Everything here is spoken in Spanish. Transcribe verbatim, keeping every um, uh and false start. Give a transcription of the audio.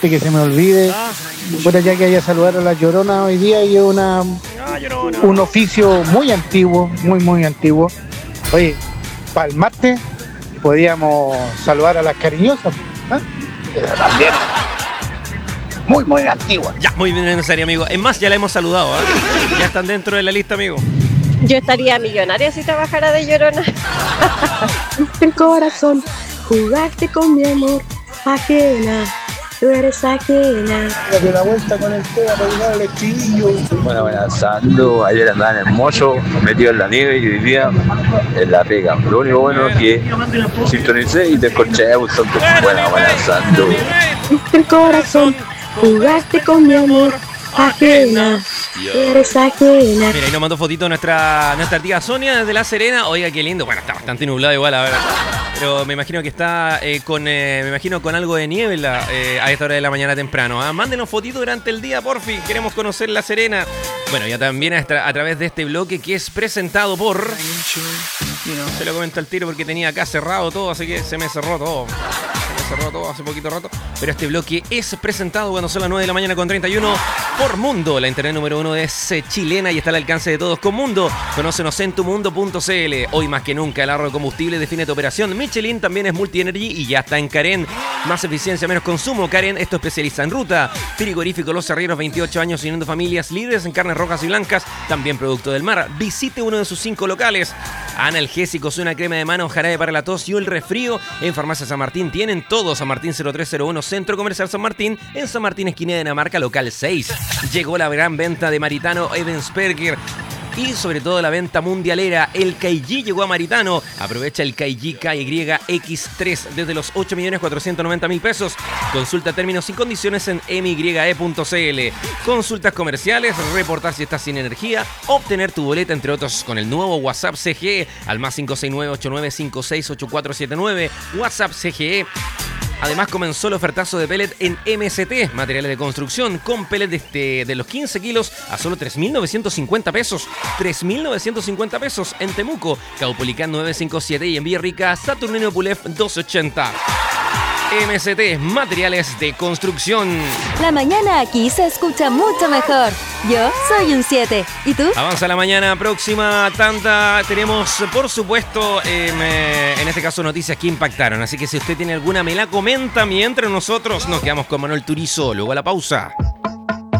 que se me olvide. Bueno, ya que haya saludar a la Llorona hoy día y una un oficio muy antiguo, muy muy antiguo. Oye, para el martes podíamos saludar a las cariñosas, ¿eh? También muy muy antigua. Ya, muy bien necesario, amigo. Es más, ya la hemos saludado, ¿eh? Ya están dentro de la lista, amigo. Yo estaría millonaria si trabajara de Llorona. El corazón, jugaste con mi amor, ajena, tú eres ajena. De la vuelta con el tema para llegar al estribillo. Bueno, bueno, Sando, ayer andaba en el mocho, metido en la nieve y hoy día en la pega. Lo único bueno es que sintonicé y te escuché un son. Buena, buena, Sando. El corazón, jugaste con mi amor, ajena, tú eres ajena. Mira, ahí nos mandó fotito nuestra, nuestra tía Sonia desde La Serena. Oiga, qué lindo. Bueno, está bastante nublado igual, a ver. Pero me imagino que está eh, con eh, me imagino con algo de niebla eh, a esta hora de la mañana temprano. ¿eh? Mándenos fotitos durante el día, porfi. Queremos conocer La Serena. Bueno, ya también a, tra- a través de este bloque que es presentado por... Se lo comento al tiro porque tenía acá cerrado todo, así que se me cerró todo. Se me cerró todo hace poquito rato. Pero este bloque es presentado cuando son las nueve de la mañana con treinta y uno por Mundo. La internet número uno es eh, chilena y está al alcance de todos con Mundo. Conócenos en tumundo punto cl. Hoy más que nunca el ahorro de combustible define tu operación. Michelin también es multi-energy y ya está en Karen. Más eficiencia, menos consumo. Karen, esto especializa en ruta. Frigorífico Los Cerreros, veintiocho años uniendo familias, líderes en carnes rojas y blancas. También producto del mar. Visite uno de sus cinco locales. Analgésicos, una crema de mano, jarabe para la tos y el resfrío. En Farmacia San Martín tienen todo. San Martín cero tres cero uno, Centro Comercial San Martín. En San Martín, esquina de Dinamarca, local seis. Llegó la gran venta de Maritano Evansperger. Y sobre todo la venta mundialera, el Kaiji llegó a Maritano. Aprovecha el Kaiji K Y X tres desde los ocho millones cuatrocientos noventa mil pesos. Consulta términos y condiciones en m y e punto c l. Consultas comerciales, reportar si estás sin energía, obtener tu boleta, entre otros, con el nuevo WhatsApp C G E al más cinco seis nueve ocho nueve cinco seis ocho cuatro siete nueve. WhatsApp C G E. Además comenzó el ofertazo de pellet en M S T, materiales de construcción, con pellet de, este, de los quince kilos a solo tres mil novecientos cincuenta pesos. tres mil novecientos cincuenta pesos en Temuco, Caupolicán novecientos cincuenta y siete y en Villarrica, Saturnino Pulef doscientos ochenta. M S T, materiales de construcción. La mañana aquí se escucha mucho mejor. Yo soy un siete. ¿Y tú? Avanza la mañana, próxima tanda. Tenemos, por supuesto, eh, me, en este caso, noticias que impactaron. Así que si usted tiene alguna, me la comenta mientras nosotros nos quedamos con Manuel Turizo. Luego a la pausa.